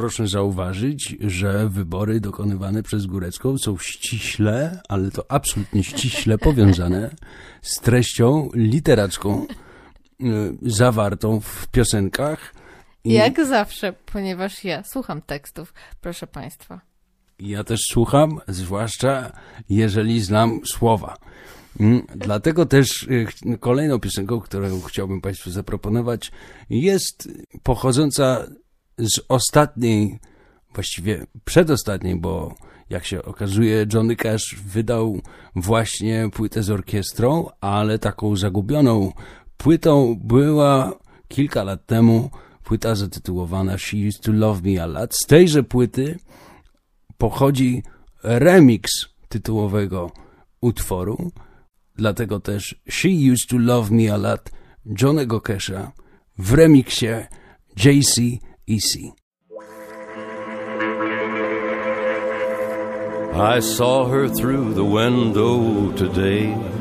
proszę zauważyć, że wybory dokonywane przez Górecką są ściśle, ale to absolutnie ściśle powiązane z treścią literacką zawartą w piosenkach. Jak zawsze, ponieważ ja słucham tekstów, proszę państwa. Ja też słucham, zwłaszcza jeżeli znam słowa. Dlatego też kolejną piosenką, którą chciałbym Państwu zaproponować, jest pochodząca z ostatniej, właściwie przedostatniej, bo jak się okazuje, Johnny Cash wydał właśnie płytę z orkiestrą, ale taką zagubioną płytą była kilka lat temu płyta zatytułowana She Used to Love Me a Lot. Z tejże płyty pochodzi remix tytułowego utworu, dlatego też She Used to Love Me a Lot Johnny'ego Casha w remiksie JC/EC. I saw her through the window today.